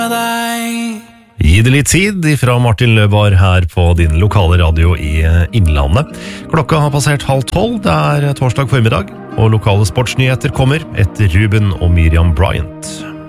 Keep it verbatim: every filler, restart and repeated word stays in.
Gi det litt tid fra Martin Løvbar her på din lokale radio i Innlandet. Klokka har passert halv tolv, det er torsdag formiddag, og lokale sportsnyheter kommer etter Ruben og Miriam Bryant.